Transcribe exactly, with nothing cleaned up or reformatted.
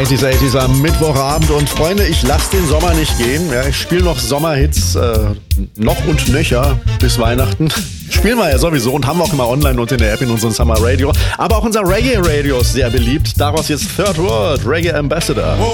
achtziger, achtziger am Mittwochabend und Freunde, ich lasse den Sommer nicht gehen. Ja, ich spiele noch Sommerhits äh, noch und nöcher bis Weihnachten. Spielen wir ja sowieso und haben wir auch immer online und in der App in unserem Summer Radio. Aber auch unser Reggae Radio ist sehr beliebt. Daraus jetzt Third World Reggae Ambassador.